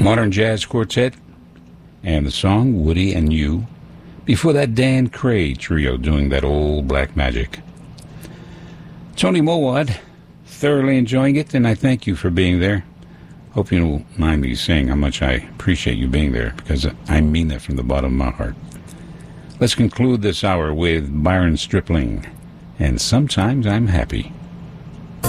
Modern Jazz Quartet, and the song Woody and You. Before that, Dan Cray Trio doing that old black magic. Tony Mowat, thoroughly enjoying it, and I thank you for being there. Hope you don't mind me saying how much I appreciate you being there, because I mean that from the bottom of my heart. Let's conclude this hour with Byron Stripling, and Sometimes I'm Happy.